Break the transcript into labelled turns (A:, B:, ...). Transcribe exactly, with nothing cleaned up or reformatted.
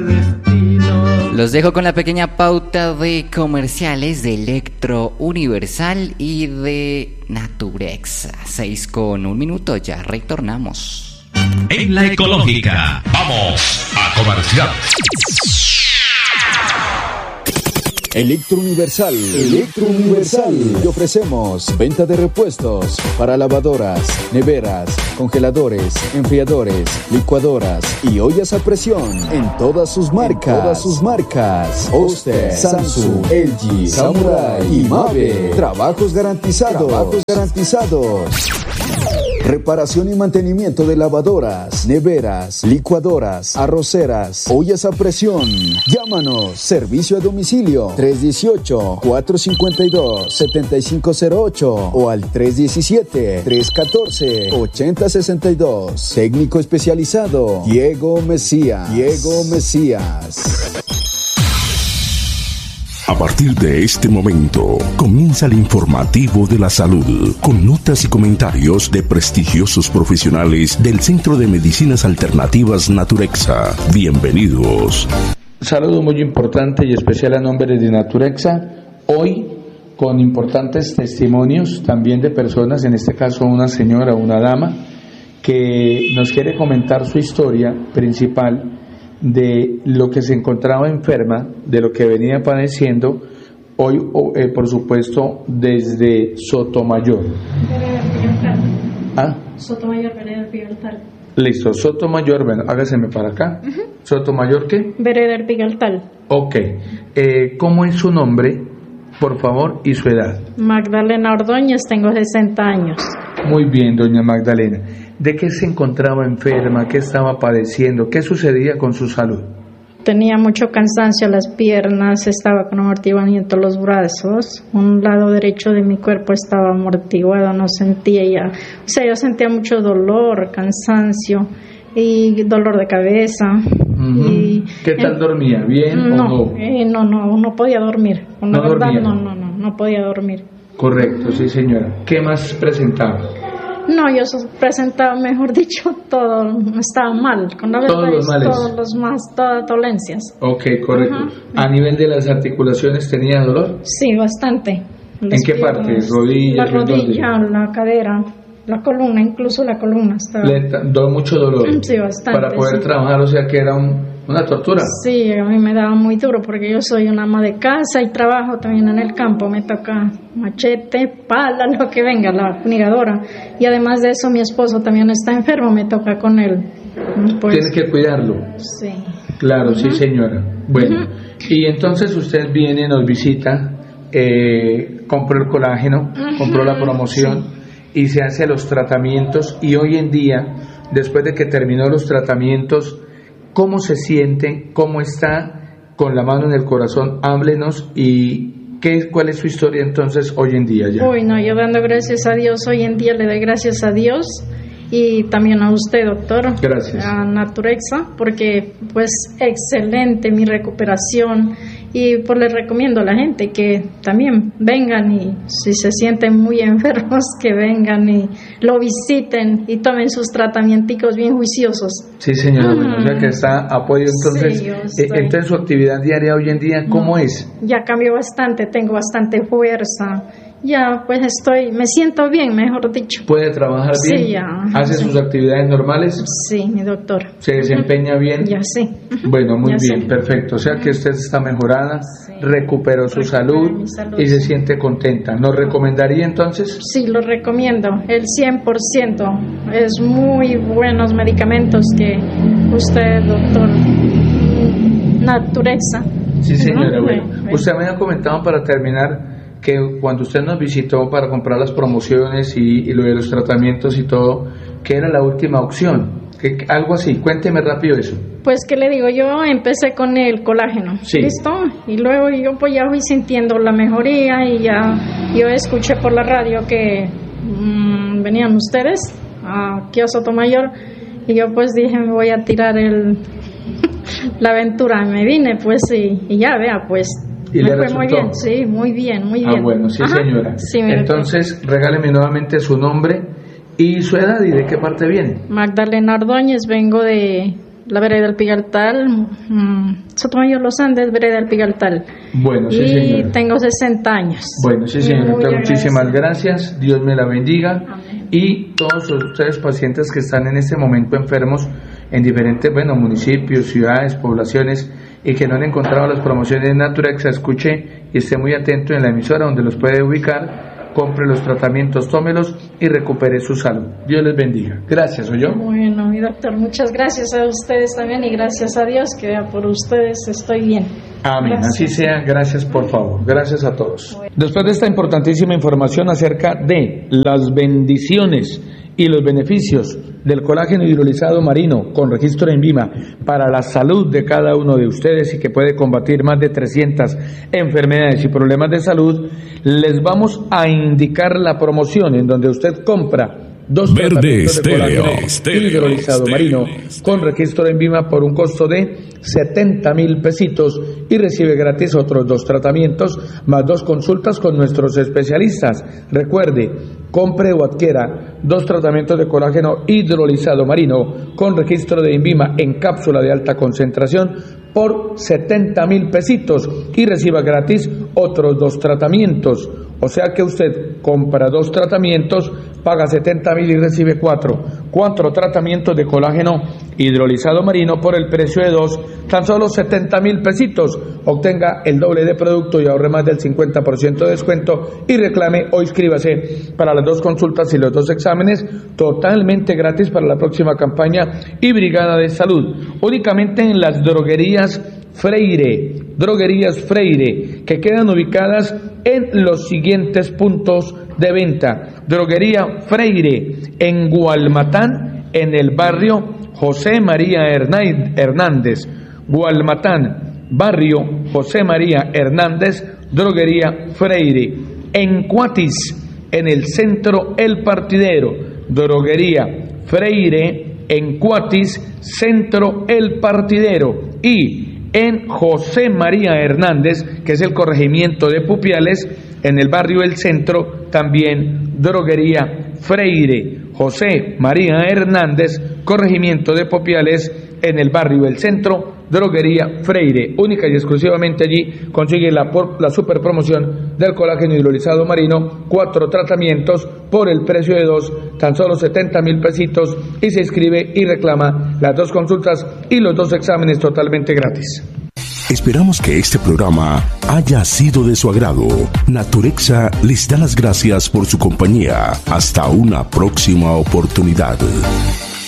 A: destino.
B: Los dejo con la pequeña pauta de comerciales de Electro Universal y de Naturexa. Seis con un minuto, ya retornamos.
C: En la ecológica, vamos a comercial.
D: Electro Universal, Electro Universal. Y ofrecemos venta de repuestos para lavadoras, neveras, congeladores, enfriadores, licuadoras y ollas a presión en todas sus marcas. En todas sus marcas. Oster, Samsung, L G, Samurai y Mave. Trabajos garantizados. Trabajos garantizados. Reparación y mantenimiento de lavadoras, neveras, licuadoras, arroceras, ollas a presión. Llámanos. Servicio a domicilio tres uno ocho, cuatro cinco dos, siete cinco cero ocho o al tres uno siete, tres uno cuatro, ocho cero seis dos. Técnico especializado Diego Mesías. Diego Mesías.
E: A partir de este momento, comienza el informativo de la salud, con notas y comentarios de prestigiosos profesionales del Centro de Medicinas Alternativas Naturexa. Bienvenidos.
F: Saludo muy importante y especial a nombre de Naturexa, hoy con importantes testimonios también de personas, en este caso una señora, una dama, que nos quiere comentar su historia principal de lo que se encontraba enferma, de lo que venía padeciendo, hoy eh, por supuesto desde Sotomayor. ¿Ah?
G: Sotomayor, Vereda del Pigaltal.
F: Listo, Sotomayor, bueno, hágaseme para acá. Uh-huh. ¿Sotomayor qué?
G: Vereda del Pigaltal.
F: Ok, eh, ¿cómo es su nombre, por favor, y su edad?
G: Magdalena Ordóñez, tengo sesenta años.
F: Muy bien, doña Magdalena. ¿De qué se encontraba enferma? ¿Qué estaba padeciendo? ¿Qué sucedía con su salud?
G: Tenía mucho cansancio en las piernas, estaba con amortiguamiento en los brazos, un lado derecho de mi cuerpo estaba amortiguado, no sentía ya, o sea, yo sentía mucho dolor, cansancio y dolor de cabeza.
F: Uh-huh. Y, ¿qué tal eh, dormía? ¿Bien
G: no,
F: o no?
G: Eh, no, no, no podía dormir, con la
F: no
G: verdad
F: dormía.
G: no, no, no, no podía dormir.
F: Correcto, sí señora. ¿Qué más presentaba?
G: No, yo presentaba, mejor dicho, todo, estaba mal, con la
F: todos
G: verdad,
F: los males.
G: Todos los más, todas dolencias.
F: Ok, correcto. Uh-huh. ¿A nivel de las articulaciones tenía dolor?
G: Sí, bastante.
F: ¿En qué parte? ¿Rodillas?
G: La rodilla, la cadera, la columna, incluso la columna estaba.
F: ¿Le dio mucho dolor?
G: Sí, bastante.
F: Para poder
G: sí.
F: trabajar, o sea que era un, una tortura.
G: Sí, a mí me daba muy duro porque yo soy una ama de casa y trabajo también en el campo, me toca machete, pala, lo que venga, la funigadora. Y además de eso mi esposo también está enfermo, me toca con él.
F: Pues, tiene que cuidarlo.
G: Sí.
F: Claro, uh-huh. Sí señora. Bueno, uh-huh. Y entonces usted viene, nos visita, eh, compró el colágeno, uh-huh. compró la promoción sí. Y se hace los tratamientos y hoy en día, después de que terminó los tratamientos, ¿cómo se siente? ¿Cómo está? Con la mano en el corazón, háblenos y ¿qué, ¿cuál es su historia entonces hoy en día ya?
G: Uy, no, yo dando gracias a Dios, hoy en día le doy gracias a Dios y también a usted, doctor.
F: Gracias.
G: A Naturexa, porque pues excelente mi recuperación y pues les recomiendo a la gente que también vengan y si se sienten muy enfermos que vengan y lo visiten y tomen sus tratamientos bien juiciosos.
F: Sí señora, mm. o sea que está apoyo entonces. Sí, eh, entonces su actividad diaria hoy en día, ¿cómo no, es?
G: Ya cambió bastante, tengo bastante fuerza. Ya, pues estoy, me siento bien, mejor dicho.
F: ¿Puede trabajar bien?
G: Sí, ya.
F: ¿Hace sí. sus actividades normales?
G: Sí, mi doctor.
F: ¿Se desempeña uh-huh. bien?
G: Ya sí.
F: Bueno, muy
G: ya
F: bien,
G: sí.
F: perfecto. O sea que usted está mejorada, sí. recuperó su salud, salud y se siente contenta. ¿Nos recomendaría entonces?
G: Sí, lo recomiendo, el cien por ciento. Es muy buenos medicamentos que usted, doctor Naturexa.
F: Sí, señora.
G: ¿No?
F: Bueno, bueno, usted me ha comentado para terminar que cuando usted nos visitó para comprar las promociones y, y lo de los tratamientos y todo, que era la última opción, que, que, algo así, cuénteme rápido eso.
G: Pues que le digo, yo empecé con el colágeno,
F: sí.
G: ¿listo? Y luego yo pues ya fui sintiendo la mejoría y ya yo escuché por la radio que mmm, venían ustedes aquí a Sotomayor y yo pues dije me voy a tirar el la aventura, me vine pues y, y ya vea pues.
F: ¿Y
G: me
F: le
G: fue
F: resultó?
G: Muy bien, sí, muy bien, muy bien.
F: Ah, bueno, sí,
G: ajá.
F: señora.
G: Sí,
F: entonces, regáleme nuevamente su nombre y su edad y de qué parte viene.
G: Magdalena Ordóñez, vengo de la vereda del Pigaltal, mmm, Sotomayor Los Andes, vereda del Pigaltal.
F: Bueno, sí,
G: y
F: señora.
G: tengo sesenta años.
F: Bueno, sí, señorita, muchísimas gracias. Dios me la bendiga.
G: Amén.
F: Y todos ustedes pacientes que están en este momento enfermos en diferentes, bueno, municipios, ciudades, poblaciones, y que no han encontrado las promociones de Naturexa, escuche y esté muy atento en la emisora donde los puede ubicar, compre los tratamientos, tómelos y recupere su salud. Dios les bendiga. Gracias, ¿oyó?
G: Bueno, mi doctor, muchas gracias a ustedes también y gracias a Dios que por ustedes estoy bien.
F: Amén,
G: Gracias.
F: así sea, gracias por favor, gracias a todos. Después de esta importantísima información acerca de las bendiciones y los beneficios del colágeno hidrolizado marino con registro en INVIMA para la salud de cada uno de ustedes y que puede combatir más de trescientas enfermedades y problemas de salud, les vamos a indicar la promoción en donde usted compra dos
E: Verde
F: tratamientos de
E: Estéreo,
F: colágeno
E: Estéreo,
F: hidrolizado
E: Estéreo,
F: marino con registro en INVIMA por un costo de setenta mil pesitos y recibe gratis otros dos tratamientos más dos consultas con nuestros especialistas. Recuerde, compre o adquiera dos tratamientos de colágeno hidrolizado marino con registro de INVIMA en cápsula de alta concentración por setenta mil pesitos y reciba gratis otros dos tratamientos. O sea que usted compra dos tratamientos, paga setenta mil y recibe cuatro. Cuatro tratamientos de colágeno hidrolizado marino por el precio de dos, tan solo setenta mil pesitos. Obtenga el doble de producto y ahorre más del cincuenta por ciento de descuento y reclame o inscríbase para las dos consultas y los dos exámenes totalmente gratis para la próxima campaña y Brigada de Salud. Únicamente en las droguerías Freire, droguerías Freire, que quedan ubicadas en los siguientes puntos de venta. Droguería Freire en Gualmatán, en el barrio José María Hernández. Gualmatán, barrio José María Hernández, droguería Freire. En Cuatis, en el centro El Partidero, droguería Freire en Cuatis, centro El Partidero. Y en José María Hernández, que es el corregimiento de Pupiales, en el barrio El Centro, también droguería Freire. José María Hernández, corregimiento de Pupiales, en el barrio El Centro, droguería Freire. Única y exclusivamente allí consigue la, la super promoción del colágeno hidrolizado marino, cuatro tratamientos por el precio de dos, tan solo setenta mil pesitos, y se inscribe y reclama las dos consultas y los dos exámenes totalmente gratis.
E: Esperamos que este programa haya sido de su agrado. Naturexa les da las gracias por su compañía. Hasta una próxima oportunidad.